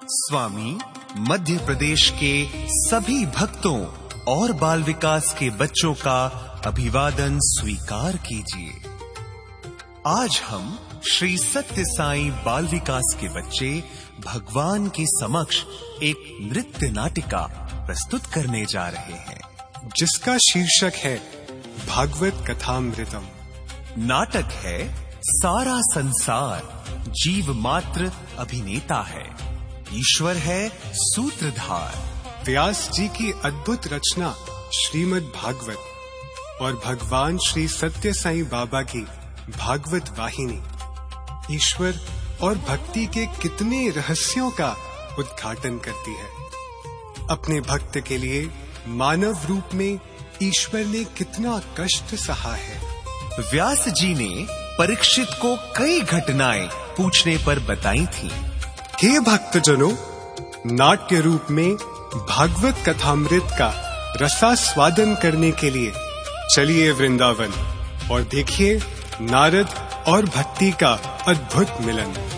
स्वामी मध्य प्रदेश के सभी भक्तों और बाल विकास के बच्चों का अभिवादन स्वीकार कीजिए। आज हम श्री सत्य साईं बाल विकास के बच्चे भगवान के समक्ष एक नृत्य नाटिका प्रस्तुत करने जा रहे हैं, जिसका शीर्षक है भागवत कथामृतम। नाटक है सारा संसार जीव मात्र अभिनेता है, ईश्वर है सूत्रधार। व्यास जी की अद्भुत रचना श्रीमद् भागवत और भगवान श्री सत्य साईं बाबा की भागवत वाहिनी ईश्वर और भक्ति के कितने रहस्यों का उद्घाटन करती है। अपने भक्त के लिए मानव रूप में ईश्वर ने कितना कष्ट सहा है। व्यास जी ने परीक्षित को कई घटनाएं पूछने पर बताई थीं। हे भक्तजनों, नाट्य रूप में भागवत कथामृत का रसास्वादन करने के लिए चलिए वृंदावन और देखिए नारद और भक्ति का अद्भुत मिलन।